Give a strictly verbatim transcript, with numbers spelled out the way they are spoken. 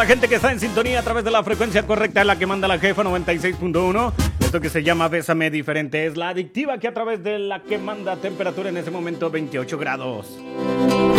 gente que está en sintonía a través de la frecuencia correcta, la que manda la jefa noventa y seis punto uno. Esto que se llama Bésame Diferente es la adictiva, que a través de la que manda temperatura en ese momento veintiocho grados.